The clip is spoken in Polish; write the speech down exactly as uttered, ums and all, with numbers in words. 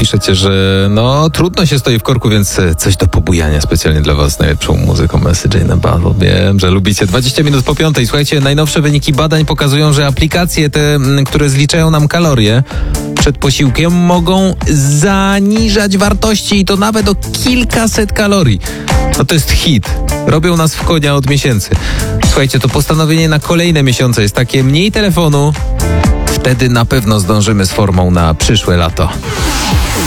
piszecie, że no trudno się stoi w korku, więc coś do pobujania specjalnie dla was, najlepszą muzyką Message in a Bottle. Wiem, że lubicie. dwadzieścia minut po piątej. Słuchajcie, najnowsze wyniki badań pokazują, że aplikacje te, które zliczają nam kalorie przed posiłkiem, mogą zaniżać wartości i to nawet o kilkaset kalorii. No to jest hit. Robią nas w konia od miesięcy. Słuchajcie, to postanowienie na kolejne miesiące jest takie: mniej telefonu, wtedy na pewno zdążymy z formą na przyszłe lato.